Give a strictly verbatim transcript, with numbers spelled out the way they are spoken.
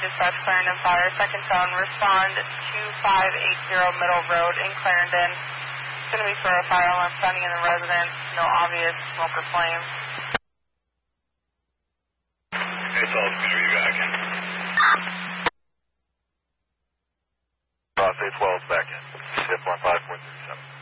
dispatch Clarendon Fire, second tone, respond two five eight zero Middle Road in Clarendon. It's going to be for a fire alarm sounding in the residence, no obvious smoke or flame. It's all going to be back in. Cross eight twelve back in. Shift one five four three seven.